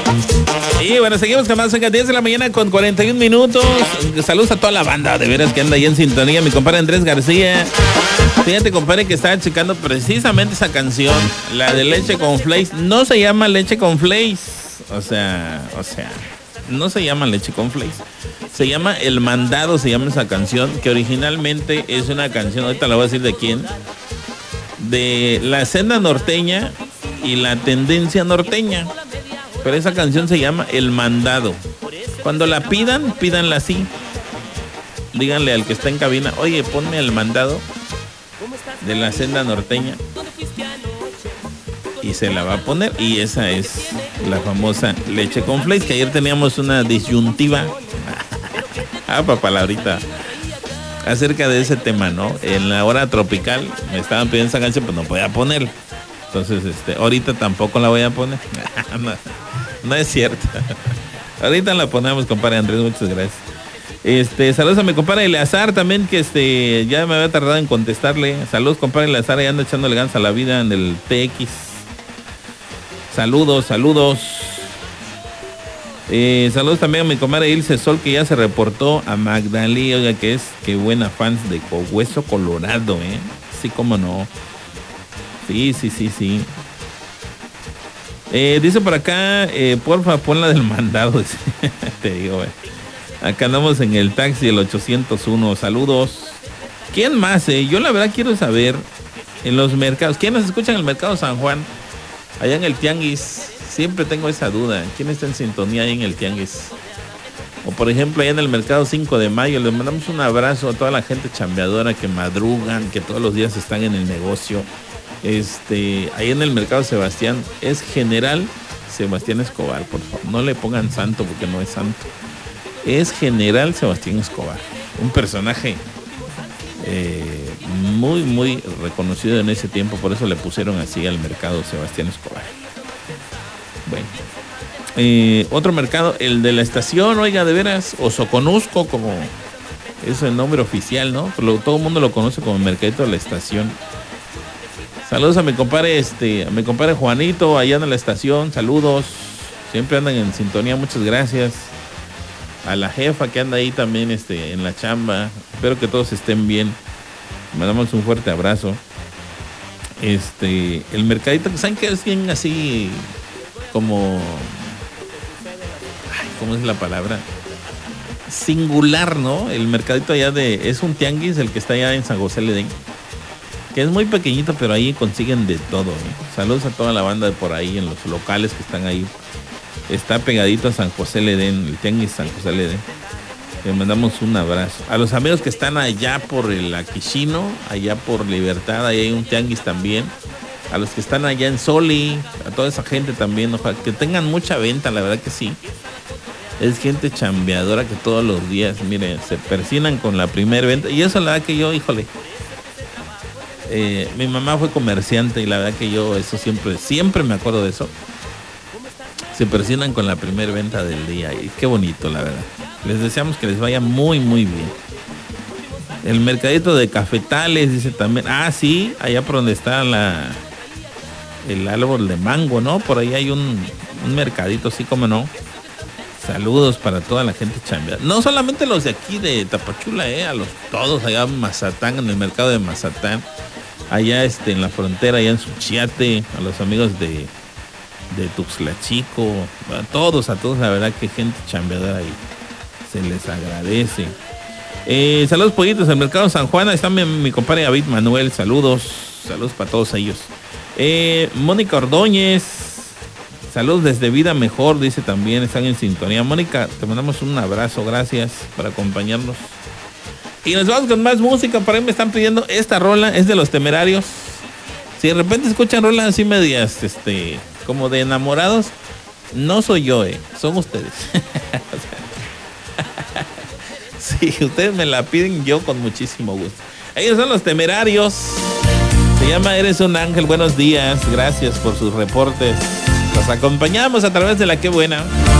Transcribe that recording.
Y bueno, seguimos con más, 10 de la mañana con 41 minutos. Saludos a toda la banda, de veras que anda ahí en sintonía. Mi compadre Andrés García. Fíjate, compadre, que estaba checando precisamente esa canción, la de Leche con Flakes. No se llama Leche con Flakes. O sea, no se llama Leche con Flakes. Se llama El Mandado, se llama esa canción, que originalmente es una canción, ahorita la voy a decir de quién, de la Senda Norteña y la Tendencia Norteña. Pero esa canción se llama El Mandado. Cuando la pidan, pídanla así. Díganle al que está en cabina, oye, ponme El Mandado de la Senda Norteña. Y se la va a poner. Y esa es la famosa Leche con Flakes, que ayer teníamos una disyuntiva. Palabrita. Acerca de ese tema, ¿no? En la hora tropical me estaban pidiendo esa canción, pues no podía ponerla. Entonces, ahorita tampoco la voy a poner. No es cierto. Ahorita la ponemos, compadre Andrés, muchas gracias. Saludos a mi compadre Eleazar también, que ya me había tardado en contestarle. Saludos, compadre Eleazar, ahí anda echándole ganas a la vida en el TX. Saludos. Saludos también a mi comadre Ilse Sol, que ya se reportó, a Magdalí, oiga, que buena fans de Hueso Colorado, sí, cómo no. Sí. Dice por acá, porfa, pon la del mandado. Te digo, acá andamos en el taxi, el 801. Saludos. ¿Quién más? Yo la verdad quiero saber, en los mercados, ¿quién nos escucha en el mercado San Juan? Allá en el Tianguis, siempre tengo esa duda. ¿Quién está en sintonía ahí en el Tianguis? O por ejemplo, allá en el mercado 5 de mayo, les mandamos un abrazo a toda la gente chambeadora que madrugan, que todos los días están en el negocio. Ahí en el mercado Sebastián, es General Sebastián Escobar, por favor. No le pongan santo porque no es santo. Es General Sebastián Escobar. Un personaje muy, muy reconocido en ese tiempo. Por eso le pusieron así al mercado Sebastián Escobar. Bueno. Otro mercado, el de la estación, oiga, de veras, o Soconusco, como es el nombre oficial, ¿no? Pero todo el mundo lo conoce como el mercadito de la estación. Saludos a mi compadre, Juanito, allá en la estación, saludos. Siempre andan en sintonía, muchas gracias. A la jefa que anda ahí también en la chamba. Espero que todos estén bien. Mandamos un fuerte abrazo. El mercadito, ¿saben qué es bien así como... ¿cómo es la palabra? Singular, ¿no? El mercadito allá es un tianguis, el que está allá en San José Ledén, que es muy pequeñito, pero ahí consiguen de todo, Saludos a toda la banda de por ahí, en los locales que están ahí. Está pegadito a San José Ledén, el tianguis San José Ledén. Le mandamos un abrazo. A los amigos que están allá por el Aquishino, allá por Libertad, ahí hay un tianguis también. A los que están allá en Soli, a toda esa gente también, ojalá que tengan mucha venta, la verdad que sí. Es gente chambeadora que todos los días, miren, se persinan con la primera venta. Y eso la verdad que yo, híjole, mi mamá fue comerciante y la verdad que yo eso siempre me acuerdo de eso. Se persinan con la primera venta del día y qué bonito, la verdad. Les deseamos que les vaya muy, muy bien. El mercadito de Cafetales, dice también. Ah, sí, allá por donde está el árbol de mango, ¿no? Por ahí hay un mercadito, sí, como no. Saludos para toda la gente chambeada. No solamente los de aquí de Tapachula, a todos allá en Mazatán, en el mercado de Mazatán. Allá en la frontera, allá en Suchiate, a los amigos de Tuxtla Chico, a todos, la verdad que gente chambeadora ahí. Se les agradece. Saludos, pollitos, al mercado San Juan. Ahí está mi compadre David Manuel. Saludos para todos ellos. Mónica Ordóñez, saludos desde Vida Mejor, dice también, están en sintonía. Mónica, te mandamos un abrazo, gracias por acompañarnos. Y nos vamos con más música. Por ahí me están pidiendo esta rola, es de Los Temerarios. Si de repente escuchan rolas así medias, como de enamorados, no soy yo, son ustedes. Sí, ustedes me la piden, yo con muchísimo gusto. Ellos son Los Temerarios. Se llama Eres un Ángel. Buenos días, gracias por sus reportes. Los acompañamos a través de La Qué Buena.